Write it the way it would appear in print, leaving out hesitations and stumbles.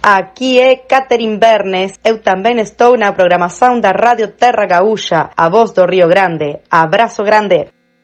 Aquí é Catherine Bernes, eu tamén estou na programación da Radio Terra Gaúcha, a voz do Río Grande. Abrazo grande.